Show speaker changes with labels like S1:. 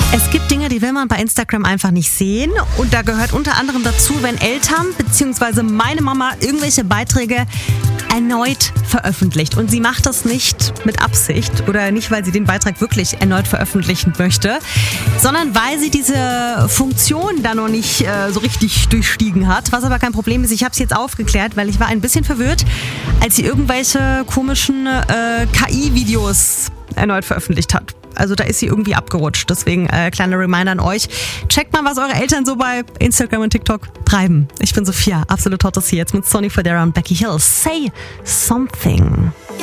S1: Es gibt Dinge, die will man bei Instagram einfach nicht sehen. Und da gehört unter anderem dazu, wenn Eltern bzw. meine Mama irgendwelche Beiträge erneut veröffentlicht. Und sie macht das nicht mit Absicht oder nicht, weil sie den Beitrag wirklich erneut veröffentlichen möchte, sondern weil sie diese Funktion da noch nicht so richtig durchstiegen hat. Was aber kein Problem ist, ich habe es jetzt aufgeklärt, weil ich war ein bisschen verwirrt, als sie irgendwelche komischen KI-Videos erneut veröffentlicht hat. Also da ist sie irgendwie abgerutscht. Deswegen kleiner Reminder an euch. Checkt mal, was eure Eltern so bei Instagram und TikTok treiben. Ich bin Sophia, absolut Hot hier jetzt mit Sonny Fodera und Becky Hill. Say something.